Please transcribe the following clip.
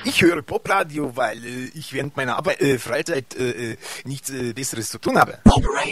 Ich höre Popradio, weil ich während meiner Freizeit nichts Besseres zu tun habe.